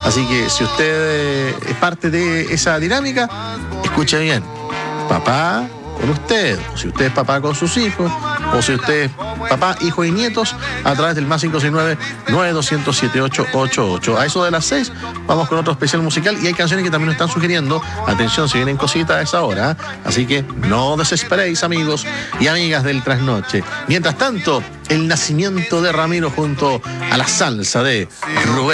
Así que si usted es parte de esa dinámica, escuche bien. Papá con usted, o si usted es papá con sus hijos, o si usted es papá, hijo y nietos, a través del más 569-9200-7888. A eso de las 6 vamos con otro especial musical y hay canciones que también nos están sugiriendo. Atención, si vienen cositas a esa hora, así que no desesperéis, amigos y amigas del trasnoche. Mientras tanto, el nacimiento de Ramiro junto a la salsa de Rubén